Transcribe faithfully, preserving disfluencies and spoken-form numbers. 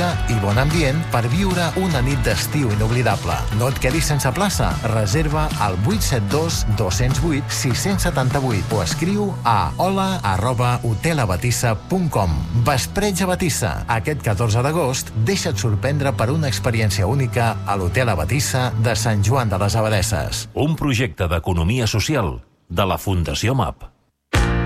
música i bon ambient per viure una nit d'estiu inoblidable. No et quedis sense plaça. Reserva al vuit set dos, dos zero vuit, sis set vuit o escriu a hola arroba hotelabatissa punt com. Vespretge Batissa. Aquest catorze d'agost deixa't sorprendre per una experiència única a l'Hotel Abatissa de Sant Joan de les Abadesses. Un projecte d'economia social de la Fundació M A P.